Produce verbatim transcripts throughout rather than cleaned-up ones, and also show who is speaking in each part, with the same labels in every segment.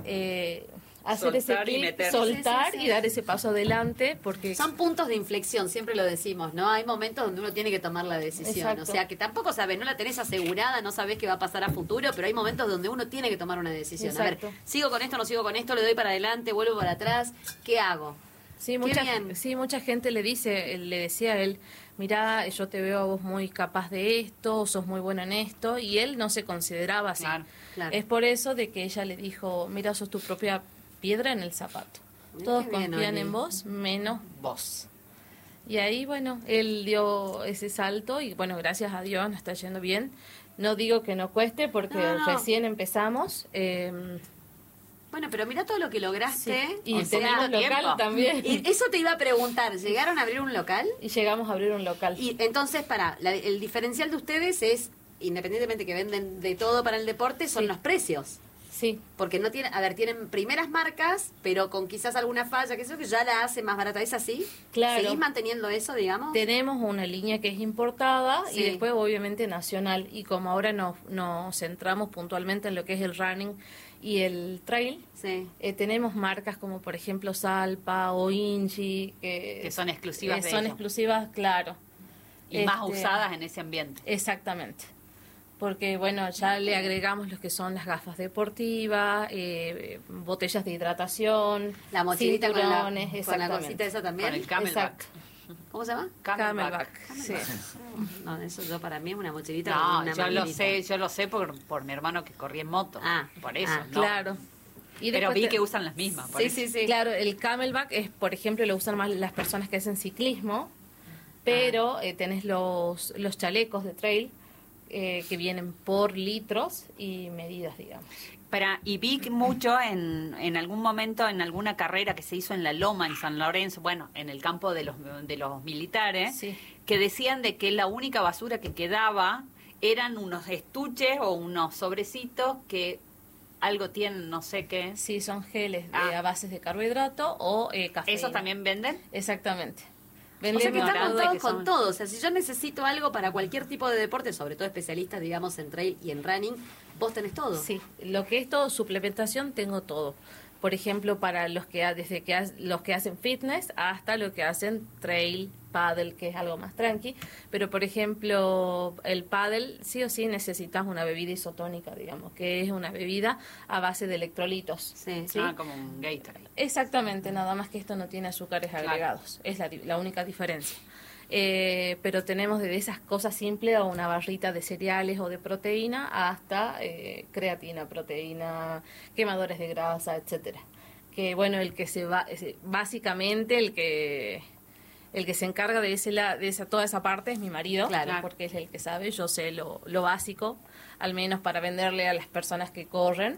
Speaker 1: eh, hacer
Speaker 2: soltar
Speaker 1: ese clic, soltar sí, sí, sí. y dar ese paso adelante, porque
Speaker 3: son puntos de inflexión, siempre lo decimos, ¿no? Hay momentos donde uno tiene que tomar la decisión. Exacto. O sea, que tampoco sabes, no la tenés asegurada, no sabés qué va a pasar a futuro, pero hay momentos donde uno tiene que tomar una decisión. Exacto. A ver, sigo con esto, no sigo con esto, le doy para adelante, vuelvo para atrás, ¿qué hago?
Speaker 1: Sí, mucha, sí, mucha gente le dice, le decía a él, mirá, yo te veo a vos muy capaz de esto, sos muy bueno en esto, y él no se consideraba así. Claro, claro. Es por eso de que ella le dijo, mira, sos tu propia piedra en el zapato. Todos confían bien, en vos, menos vos. Y ahí, bueno, él dio ese salto y, bueno, gracias a Dios nos está yendo bien. No digo que no cueste porque no, no. recién empezamos. Eh,
Speaker 3: Bueno, pero mira todo lo que lograste.
Speaker 1: Sí. Y tenemos local tiempo. También.
Speaker 3: Y eso te iba a preguntar, ¿llegaron a abrir un local?
Speaker 1: Y llegamos a abrir un local.
Speaker 3: Y entonces, para, la, el diferencial de ustedes es, independientemente que venden de todo para el deporte, son sí. los precios.
Speaker 1: Sí.
Speaker 3: Porque no tienen, a ver, tienen primeras marcas, pero con quizás alguna falla, que eso que ya la hace más barata. ¿Es así?
Speaker 1: Claro.
Speaker 3: ¿Seguís manteniendo eso, digamos?
Speaker 1: Tenemos una línea que es importada sí. y después obviamente nacional. Y como ahora nos, nos centramos puntualmente en lo que es el running y el trail, sí. eh, tenemos marcas como por ejemplo Salpa o Inchi, que,
Speaker 2: que son exclusivas
Speaker 1: que
Speaker 2: de
Speaker 1: son
Speaker 2: ello.
Speaker 1: exclusivas, claro.
Speaker 2: Y este, más usadas en ese ambiente.
Speaker 1: Exactamente. Porque, bueno, ya le agregamos los que son las gafas deportivas, eh, botellas de hidratación,
Speaker 3: la mochilita
Speaker 1: cinturones,
Speaker 3: con la, con la cosita esa también.
Speaker 2: Con el camelback.
Speaker 3: ¿Cómo se llama?
Speaker 1: Camelback.
Speaker 3: Camelback. Sí. No, eso yo para mí es una mochilita
Speaker 2: no,
Speaker 3: con una
Speaker 2: yo
Speaker 3: maminita.
Speaker 2: lo sé, yo lo sé por, por mi hermano que corría en moto.
Speaker 3: Ah,
Speaker 2: por eso,
Speaker 3: ah,
Speaker 2: ¿no?
Speaker 1: Claro.
Speaker 2: Y pero vi te... que usan las mismas.
Speaker 1: Sí, sí, sí. Claro, el camelback es, por ejemplo, lo usan más las personas que hacen ciclismo, pero ah. eh, tenés los, los chalecos de trail, Eh, que vienen por litros y medidas, digamos.
Speaker 2: Para, y vi mucho en, en algún momento, en alguna carrera que se hizo en La Loma, en San Lorenzo, bueno, en el campo de los, de los militares, sí. que decían de que la única basura que quedaba eran unos estuches o unos sobrecitos que algo tienen, no sé qué.
Speaker 1: Sí, son geles ah. de, a bases de carbohidrato o eh, café.
Speaker 2: ¿Esos también venden?
Speaker 1: Exactamente.
Speaker 3: O sea que estamos todos con son... todo. O sea, si yo necesito algo para cualquier tipo de deporte, sobre todo especialistas, digamos, en trail y en running, vos tenés todo.
Speaker 1: Sí, lo que es todo suplementación, tengo todo. Por ejemplo, para los que desde que los que hacen fitness hasta los que hacen trail, paddle, que es algo más tranqui. Pero, por ejemplo, el paddle, sí o sí necesitas una bebida isotónica, digamos, que es una bebida a base de electrolitos.
Speaker 2: Sí, ¿sí? Ah, como un Gatorade.
Speaker 1: Exactamente, nada más que esto no tiene azúcares claro. agregados. Es la, la única diferencia. Eh, pero tenemos desde esas cosas simples a una barrita de cereales o de proteína hasta eh, creatina, proteína, quemadores de grasa, etcétera. Que bueno, el que se va, básicamente el que el que se encarga de ese la, de esa toda esa parte es mi marido, claro. porque es el que sabe. Yo sé lo, lo básico, al menos para venderle a las personas que corren.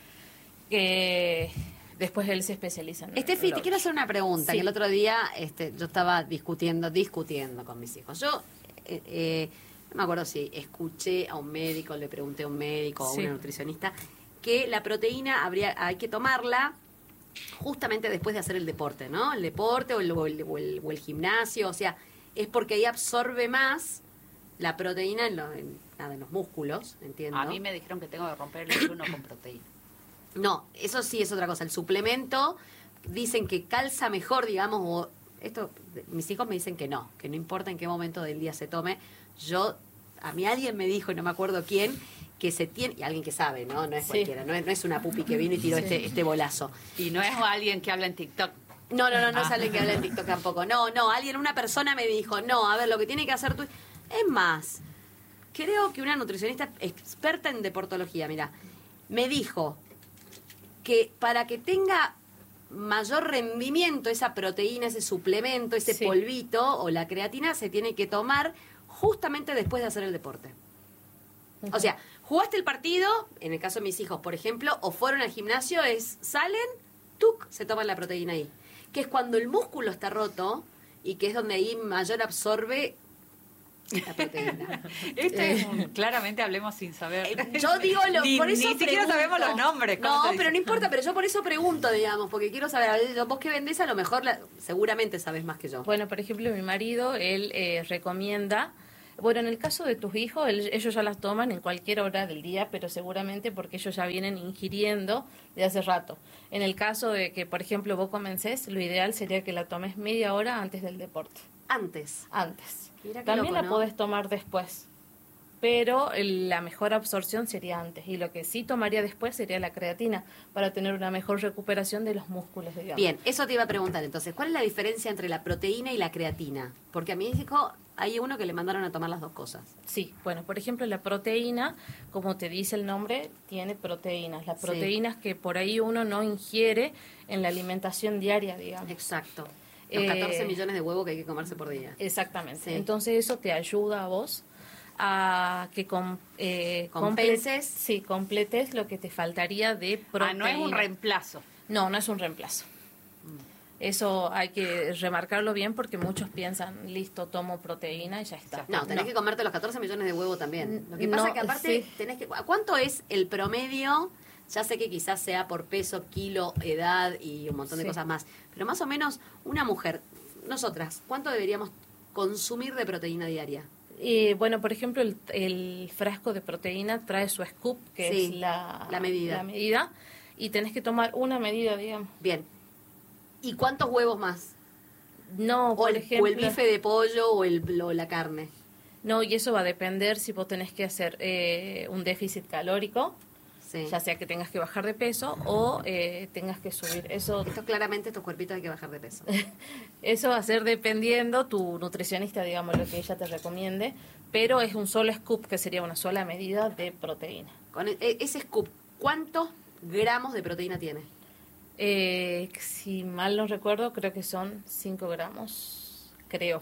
Speaker 1: Que después él se especializa en
Speaker 3: Estefi, te quiero hacer una pregunta, sí. que el otro día este, yo estaba discutiendo, discutiendo con mis hijos. Yo, eh, eh, no me acuerdo si escuché a un médico, le pregunté a un médico o sí. a una nutricionista, que la proteína habría, hay que tomarla justamente después de hacer el deporte, ¿no? El deporte o el, o el, o el, o el gimnasio, o sea, es porque ahí absorbe más la proteína en, lo, en, nada, en los músculos, entiendo.
Speaker 2: A mí me dijeron que tengo que romper el ayuno con proteína.
Speaker 3: No, eso sí es otra cosa. El suplemento dicen que calza mejor, digamos, o esto, mis hijos me dicen que no, que no importa en qué momento del día se tome. Yo, a mí alguien me dijo, y no me acuerdo quién, que se tiene, y alguien que sabe, ¿no? No es sí. cualquiera, no es, no es una pupi que vino y tiró sí. este, este bolazo.
Speaker 2: Y no es alguien que habla en TikTok.
Speaker 3: No, no, no, no ah. es alguien que habla en TikTok tampoco. No, no, alguien, una persona me dijo, no, a ver, lo que tiene que hacer tú... Es más, creo que una nutricionista experta en deportología, mira, me dijo que para que tenga mayor rendimiento esa proteína, ese suplemento, ese sí. polvito o la creatina se tiene que tomar justamente después de hacer el deporte. Uh-huh. O sea, jugaste el partido, en el caso de mis hijos, por ejemplo, o fueron al gimnasio, es salen, tuc, se toman la proteína ahí. Que es cuando el músculo está roto y que es donde ahí mayor absorbe la proteína.
Speaker 2: Este es un, claramente hablemos sin saber.
Speaker 3: Eh, yo digo lo,
Speaker 2: ni,
Speaker 3: por eso
Speaker 2: ni siquiera
Speaker 3: pregunto.
Speaker 2: Sabemos los nombres.
Speaker 3: No, pero no importa, pero yo por eso pregunto, digamos, porque quiero saber, a ver, vos que vendés a lo mejor la, seguramente sabés más que yo.
Speaker 1: Bueno, por ejemplo, mi marido, él eh, recomienda Bueno, en el caso de tus hijos, el- ellos ya las toman en cualquier hora del día, pero seguramente porque ellos ya vienen ingiriendo de hace rato. En el caso de que, por ejemplo, vos comencés, lo ideal sería que la tomes media hora antes del deporte.
Speaker 3: Antes.
Speaker 1: Antes.
Speaker 3: Mira qué
Speaker 1: También
Speaker 3: loco,
Speaker 1: la
Speaker 3: ¿no?
Speaker 1: podés tomar después, pero el- la mejor absorción sería antes. Y lo que sí tomaría después sería la creatina, para tener una mejor recuperación de los músculos, digamos.
Speaker 3: Bien, eso te iba a preguntar entonces, ¿cuál es la diferencia entre la proteína y la creatina? Porque a mi hijo hay uno que le mandaron a tomar las dos cosas.
Speaker 1: Sí, bueno, por ejemplo, la proteína, como te dice el nombre, tiene proteínas. Las
Speaker 3: Sí.
Speaker 1: proteínas que por ahí uno no ingiere en la alimentación diaria, digamos.
Speaker 3: Exacto. Los
Speaker 1: Eh,
Speaker 3: catorce millones de huevos que hay que comerse por día.
Speaker 1: Exactamente.
Speaker 3: Sí.
Speaker 1: Entonces eso te ayuda a vos a que com- eh,
Speaker 3: Compenses.
Speaker 1: comple- sí, completes lo que te faltaría de proteína.
Speaker 2: Ah, no es un reemplazo.
Speaker 1: No, no es un reemplazo. Eso hay que remarcarlo bien porque muchos piensan, listo, tomo proteína y ya está.
Speaker 3: No, tenés que comerte los catorce millones de huevos también. Lo que pasa
Speaker 1: No,
Speaker 3: es que aparte
Speaker 1: sí.
Speaker 3: tenés que... ¿Cuánto es el promedio? Ya sé que quizás sea por peso, kilo, edad y un montón de
Speaker 1: Sí.
Speaker 3: cosas más. Pero más o menos una mujer, nosotras, ¿cuánto deberíamos consumir de proteína diaria?
Speaker 1: Y bueno, por ejemplo, el, el frasco de proteína trae su scoop, que
Speaker 3: Sí,
Speaker 1: es la,
Speaker 3: la medida.
Speaker 1: la medida, y tenés que tomar una medida, digamos.
Speaker 3: Bien. ¿Y cuántos huevos más?
Speaker 1: No,
Speaker 3: O
Speaker 1: por
Speaker 3: el,
Speaker 1: ejemplo,
Speaker 3: o el bife de pollo o, el, o la carne.
Speaker 1: no, y eso va a depender si vos tenés que hacer eh, un déficit calórico,
Speaker 3: Sí.
Speaker 1: ya sea que tengas que bajar de peso o eh, tengas que subir. Eso,
Speaker 3: Esto claramente estos cuerpitos hay que bajar de peso.
Speaker 1: eso va a ser dependiendo tu nutricionista, digamos, lo que ella te recomiende, pero es un solo scoop, que sería una sola medida de proteína.
Speaker 3: Con e- ese scoop, ¿cuántos gramos de proteína tiene?
Speaker 1: Eh, si mal no recuerdo, creo que son cinco gramos, creo.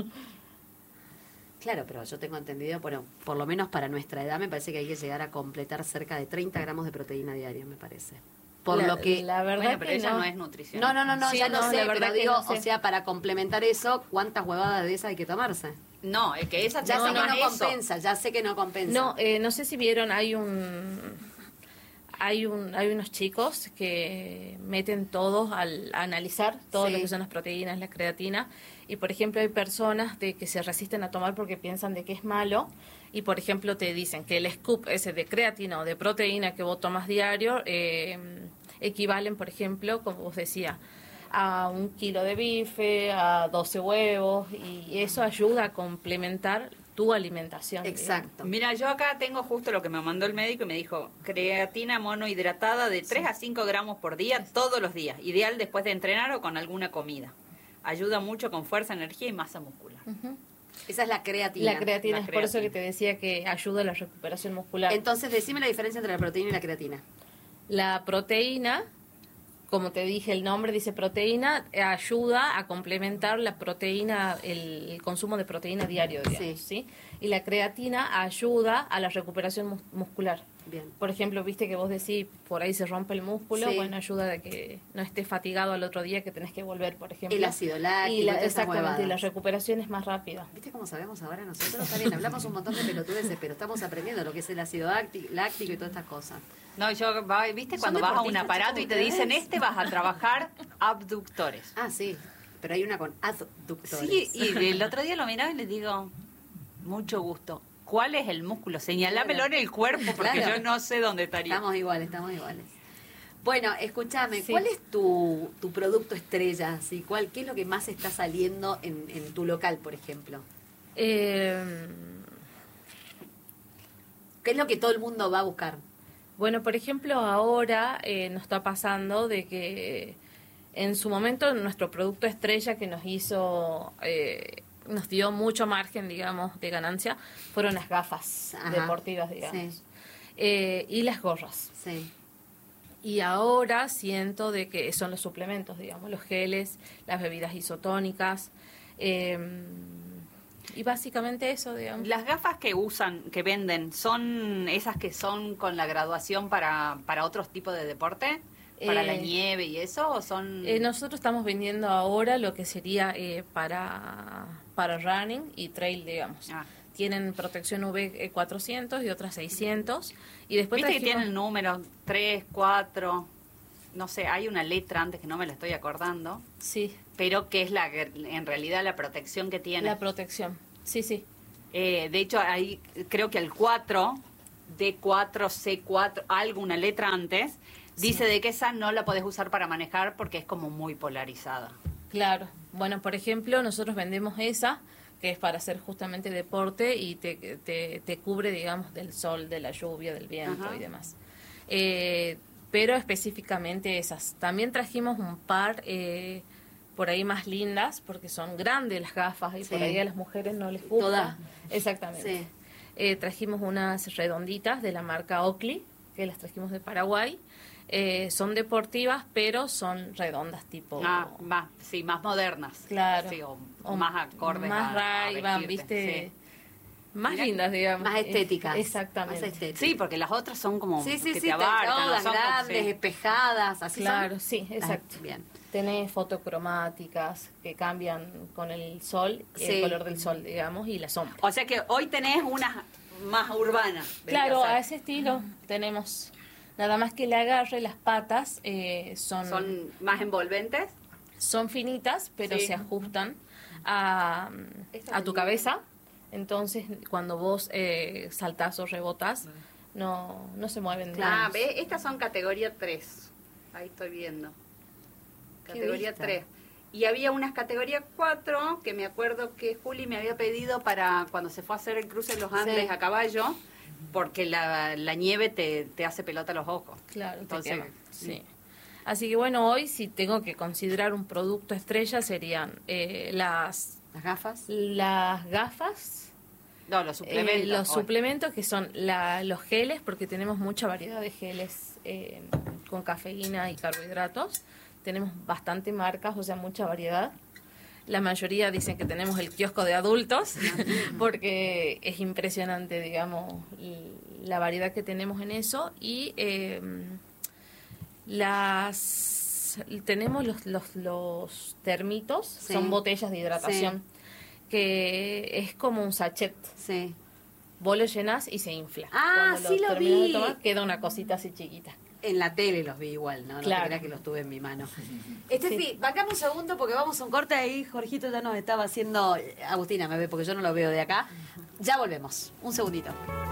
Speaker 3: Claro, pero yo tengo entendido, bueno, por lo menos para nuestra edad me parece que hay que llegar a completar cerca de treinta gramos de proteína diaria, me parece. Por
Speaker 1: La-
Speaker 3: lo que...
Speaker 1: la verdad
Speaker 2: Bueno, pero
Speaker 1: que
Speaker 2: ella
Speaker 1: no.
Speaker 2: no es nutrición.
Speaker 3: No, no, no, no,
Speaker 1: Sí,
Speaker 3: ya
Speaker 1: no,
Speaker 3: no sé,
Speaker 1: la verdad
Speaker 3: pero
Speaker 1: que
Speaker 3: digo,
Speaker 1: no sé.
Speaker 3: o sea, para complementar eso, ¿cuántas huevadas de esas hay que tomarse?
Speaker 2: No, es que esa
Speaker 3: Ya
Speaker 2: no,
Speaker 3: sé que
Speaker 2: no
Speaker 3: no
Speaker 2: es eso.
Speaker 3: compensa, ya sé que no compensa.
Speaker 1: No, eh, no sé si vieron, hay un, hay un, hay unos chicos que meten todos al a analizar todo
Speaker 3: Sí.
Speaker 1: lo que son las proteínas, la creatina, y por ejemplo hay personas de que se resisten a tomar porque piensan de que es malo, y por ejemplo te dicen que el scoop ese de creatina o de proteína que vos tomas diario eh, equivalen, por ejemplo, como vos decía, a un kilo de bife, a doce huevos, y eso ayuda a complementar tu alimentación. digamos.
Speaker 3: Exacto.
Speaker 2: Mira, yo acá tengo justo lo que me mandó el médico y me dijo, creatina monohidratada de tres a cinco gramos por día todos los días, ideal después de entrenar o con alguna comida. Ayuda mucho con fuerza, energía y masa muscular.
Speaker 1: Ujú.
Speaker 3: Esa es la creatina.
Speaker 1: La creatina,
Speaker 2: La
Speaker 1: es por eso
Speaker 2: creatina.
Speaker 1: que te decía que ayuda a la recuperación muscular.
Speaker 3: Entonces, decime la diferencia entre la proteína y la creatina.
Speaker 1: La proteína, como te dije, el nombre dice proteína, eh, ayuda a complementar la proteína, el, el consumo de proteína diario, digamos,
Speaker 3: Sí.
Speaker 1: ¿sí? Y la creatina ayuda a la recuperación mus- muscular.
Speaker 3: Bien.
Speaker 1: Por ejemplo, viste que vos decís, por ahí se rompe el músculo,
Speaker 3: Sí.
Speaker 1: bueno, ayuda a que no estés fatigado al otro día que tenés que volver, por ejemplo.
Speaker 3: El ácido láctico,
Speaker 1: Y la,
Speaker 3: todas esas
Speaker 1: exactamente, y la
Speaker 3: huevadas.
Speaker 1: recuperación es más rápida.
Speaker 3: ¿Viste cómo sabemos ahora nosotros? Está bien, hablamos un montón de pelotudeces, pero estamos aprendiendo lo que es el ácido lácti- láctico y todas estas cosas.
Speaker 2: No, yo, va- ¿viste
Speaker 3: Son
Speaker 2: cuando vas a un
Speaker 3: deportistas,
Speaker 2: aparato y
Speaker 3: chicos,
Speaker 2: te dicen,
Speaker 3: ustedes.
Speaker 2: este vas a trabajar abductores?
Speaker 3: Ah, sí, pero hay una con adductores.
Speaker 2: Sí, y el otro día lo miraba y le digo, mucho gusto. ¿Cuál es el músculo? Señalámelo en el cuerpo porque
Speaker 3: Claro.
Speaker 2: yo no sé dónde estaría.
Speaker 3: Estamos iguales, estamos iguales. Bueno, escúchame,
Speaker 1: Sí.
Speaker 3: ¿cuál es tu, tu producto estrella? ¿Sí? ¿Cuál, ¿Qué es lo que más está saliendo en, en tu local, por ejemplo?
Speaker 1: Eh,
Speaker 3: ¿Qué es lo que todo el mundo va a buscar?
Speaker 1: Bueno, por ejemplo, ahora eh, nos está pasando de que en su momento nuestro producto estrella que nos hizo, eh, nos dio mucho margen, digamos, de ganancia, fueron las gafas
Speaker 3: Ajá,
Speaker 1: deportivas, digamos,
Speaker 3: sí.
Speaker 1: Eh, y las gorras.
Speaker 3: Sí.
Speaker 1: Y ahora siento de que son los suplementos, digamos, los geles, las bebidas isotónicas, eh, y básicamente eso, digamos.
Speaker 2: Las gafas que usan, que venden, ¿son esas que son con la graduación para, para otros tipos de deporte? ¿Para
Speaker 1: Eh,
Speaker 2: la nieve y eso? ¿O son...?
Speaker 1: Eh, nosotros estamos vendiendo ahora lo que sería eh, para, para running y trail, digamos.
Speaker 2: Ah.
Speaker 1: Tienen protección U V cuatrocientos y otras seiscientos. Y después
Speaker 2: Viste que
Speaker 1: trajimos-
Speaker 2: tienen números tres, cuatro, no sé, hay una letra antes que no me la estoy acordando,
Speaker 1: Sí,
Speaker 2: pero que es la en realidad la protección que tiene.
Speaker 1: la protección. Sí, sí.
Speaker 2: Eh, de hecho, ahí creo que el cuatro, D cuatro, C cuatro, alguna letra antes, dice sí. de que esa no la podés usar para manejar porque es como muy polarizada.
Speaker 1: Claro. Bueno, por ejemplo, nosotros vendemos esa, que es para hacer justamente deporte y te, te, te cubre, digamos, del sol, de la lluvia, del viento Ajá. y demás. Eh, pero específicamente esas. También trajimos un par eh, por ahí más lindas, porque son grandes las gafas y sí. por ahí a las mujeres no les gusta.
Speaker 3: Todas.
Speaker 1: Exactamente.
Speaker 3: Sí.
Speaker 1: Eh, trajimos unas redonditas de la marca Oakley, que las trajimos de Paraguay. Eh, son deportivas, pero son redondas, tipo...
Speaker 2: Ah, más, sí, más modernas.
Speaker 1: Claro.
Speaker 2: Sí, o, o más acordes
Speaker 1: más
Speaker 2: a, a
Speaker 1: Ray-Ban, ¿viste? Sí. Más
Speaker 3: Mirá,
Speaker 1: lindas, digamos.
Speaker 3: Más estéticas.
Speaker 1: Exactamente.
Speaker 3: Más estéticas.
Speaker 2: Sí, porque las otras son como
Speaker 3: sí, sí,
Speaker 2: que
Speaker 3: sí,
Speaker 2: te abarcan.
Speaker 3: todas
Speaker 2: son
Speaker 3: grandes,
Speaker 2: como, sí.
Speaker 3: espejadas, así
Speaker 1: Claro,
Speaker 3: son.
Speaker 1: sí, exacto.
Speaker 3: Ah, bien.
Speaker 1: Tenés fotocromáticas que cambian con el sol, sí. el color del sol, digamos, y la sombra.
Speaker 2: O sea que hoy tenés unas más urbanas.
Speaker 1: Claro, a ese estilo tenemos... Nada más que el agarre, las patas eh, son...
Speaker 2: ¿Son más envolventes?
Speaker 1: Son finitas, pero sí. se ajustan a, a tu cabeza. Entonces, cuando vos eh, saltás o rebotás, no, no se mueven.
Speaker 2: Ah, ¿ves? Estas son categoría tres. Ahí estoy viendo. Categoría tres. Y había unas categoría cuatro, que me acuerdo que Juli me había pedido para cuando se fue a hacer el cruce de los Andes sí. a caballo, porque la, la nieve te, te hace pelota a los ojos.
Speaker 1: Claro,
Speaker 2: entonces
Speaker 1: sí. Así que bueno, hoy si tengo que considerar un producto estrella serían eh, las...
Speaker 3: ¿Las gafas?
Speaker 1: Las gafas.
Speaker 2: No, los suplementos.
Speaker 1: Eh, los hoy. suplementos que son la, los geles, porque tenemos mucha variedad de geles eh, con cafeína y carbohidratos. Tenemos bastante marcas, o sea, mucha variedad. La mayoría dicen que tenemos el kiosco de adultos, porque es impresionante, digamos, la variedad que tenemos en eso. Y eh, las tenemos los, los, los termitos, sí. son botellas de hidratación, sí. que es como un sachet.
Speaker 3: Sí.
Speaker 1: Vos lo llenás y se infla.
Speaker 3: Ah,
Speaker 1: Cuando
Speaker 3: sí
Speaker 1: lo
Speaker 3: lo
Speaker 1: terminas
Speaker 3: vi.
Speaker 1: de tomar, queda una cosita así chiquita.
Speaker 3: En la tele los vi igual, ¿no? No
Speaker 1: claro.
Speaker 3: te creas que los tuve en mi mano. Estefi, sí. Vacame un segundo porque vamos a un corte ahí. Jorgito ya nos estaba haciendo... Agustina me ve porque yo no lo veo de acá. Ya volvemos. Un segundito.